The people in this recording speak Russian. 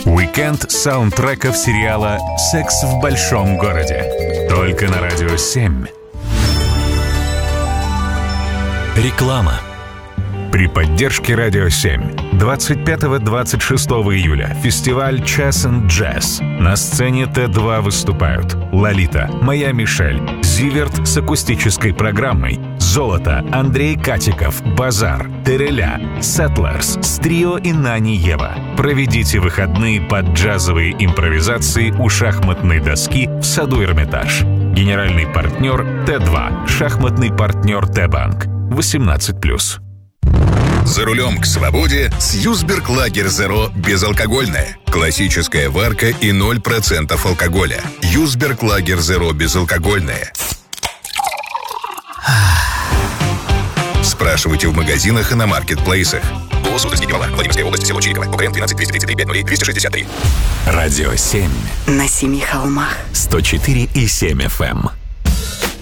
Уикенд саундтреков сериала «Секс в большом городе». Только на Радио 7. Реклама. При поддержке Радио 7 25-26 июля фестиваль «Час and Jazz». На сцене Т2 выступают Лолита, Моя Мишель, Зиверт с акустической программой, Золото, Андрей Катиков, Базар, Тереля, Settlers, Стрио и Нани Ева. Проведите выходные под джазовые импровизации у шахматной доски в саду Эрмитаж. Генеральный партнер Т2, шахматный партнер Т-банк. 18+. За рулем к свободе с Юсберг Лагер Зеро безалкогольное. Классическая варка и 0% алкоголя. Юсберг Лагер Зеро безалкогольное. Спрашивайте в магазинах и на маркетплейсах. ГОС Удостоверила. Владимирская область, село Чириково. УКМ 12 233 5 263. Радио 7. На 7 холмах. 104,7 FM.